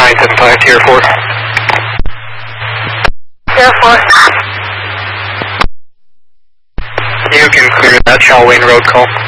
975 to Air 4. Air 4. You can clear that Shaw Wayne Road call.